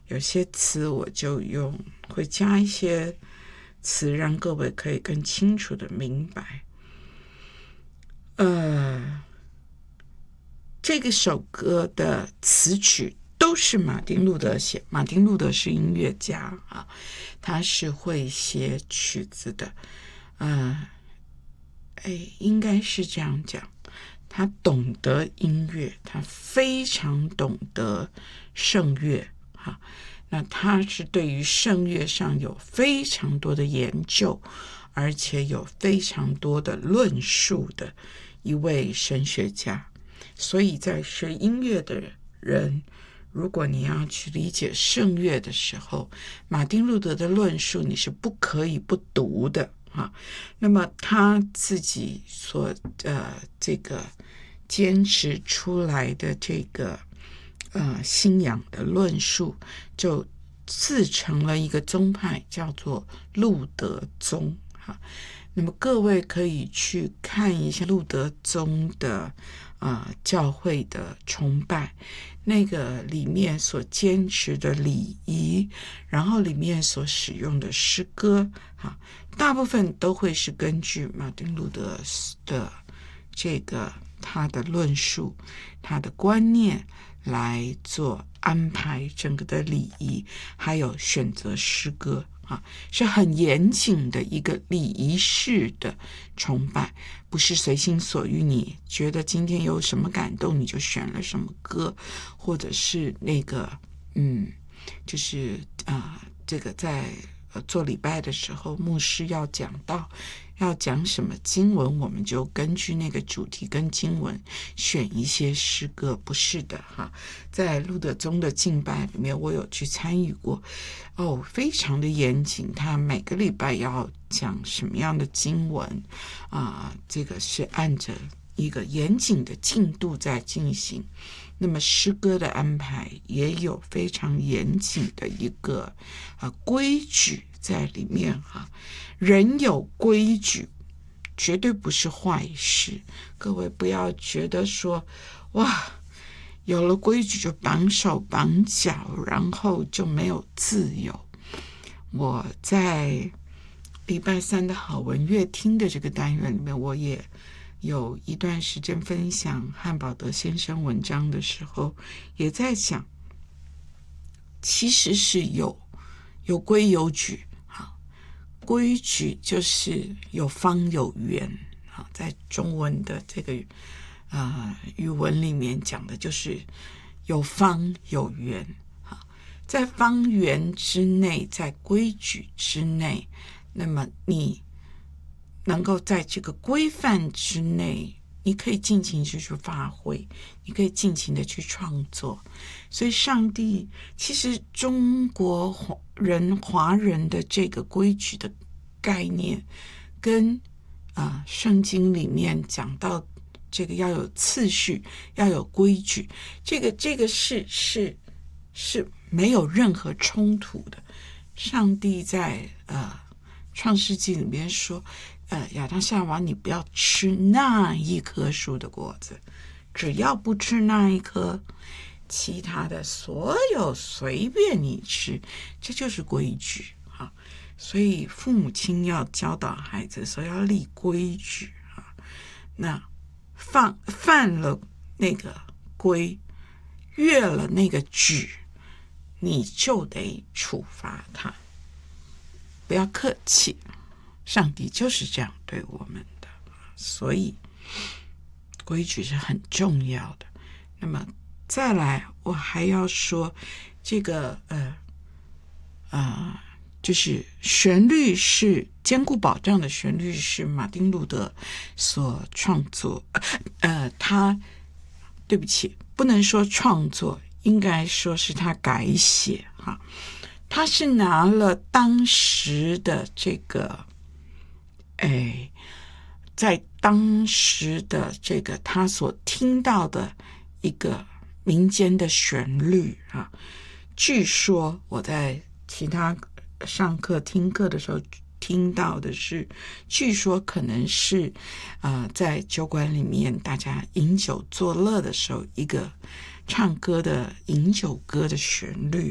有些词我就会加一些词，让各位可以更清楚的明白。这个首歌的词曲都是马丁路德写，马丁路德是音乐家啊，他是会写曲子的，应该是这样讲，他懂得音乐，他非常懂得圣乐哈。那他是对于圣乐上有非常多的研究，而且有非常多的论述的一位神学家。所以在学音乐的人，如果你要去理解圣乐的时候，马丁路德的论述你是不可以不读的啊。那么他自己所这个坚持出来的这个信仰的论述，就自成了一个宗派，叫做路德宗哈。那么各位可以去看一下路德宗的教会的崇拜，那个里面所坚持的礼仪，然后里面所使用的诗歌大部分都会是根据马丁路德的这个他的论述，他的观念来做安排整个的礼仪，还有选择诗歌是很严谨的一个礼仪式的崇拜，不是随心所欲，你觉得今天有什么感动你就选了什么歌，或者是那个就是这个在做礼拜的时候，牧师要讲什么经文，我们就根据那个主题跟经文选一些诗歌，不是的哈。在路德宗的敬拜里面，我有去参与过，非常的严谨，他每个礼拜要讲什么样的经文这个是按着一个严谨的进度在进行。那么诗歌的安排也有非常严谨的一个规矩在里面人有规矩绝对不是坏事，各位不要觉得说哇，有了规矩就绑手绑脚，然后就没有自由。我在礼拜三的好文乐听的这个单元里面，我也有一段时间分享汉堡德先生文章的时候，也在讲其实是有规有矩，规矩就是有方有圆，在中文的这个语文里面讲的就是有方有圆，在方圆之内，在规矩之内，那么你能够在这个规范之内，你可以尽情去发挥，你可以尽情的去创作。所以上帝其实中国华人的这个规矩的概念跟圣经里面讲到这个要有次序，要有规矩，这个是没有任何冲突的。上帝在创世纪里面说亚当夏娃，你不要吃那一棵树的果子，只要不吃那一棵，其他的所有随便你吃，这就是规矩所以父母亲要教导孩子说要立规矩那犯了那个规，越了那个矩，你就得处罚他，不要客气，上帝就是这样对我们的，所以规矩是很重要的。那么再来，我还要说这个就是旋律是坚固保障的旋律是马丁路德所创作，对不起，不能说创作，应该说是他改写他是拿了当时的这个在当时的这个他所听到的一个民间的旋律据说我在其他上课听课的时候听到的是，据说可能是在酒馆里面大家饮酒作乐的时候，一个唱歌的饮酒歌的旋律